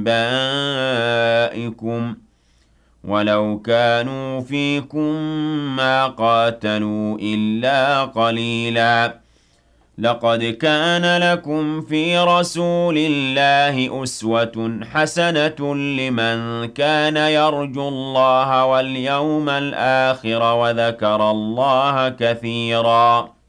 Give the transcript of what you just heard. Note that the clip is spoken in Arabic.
أنبائكم ولو كانوا فيكم ما قاتلوا إلا قليلا لقد كان لكم في رسول الله أسوة حسنة لمن كان يرجو الله واليوم الآخر وذكر الله كثيرا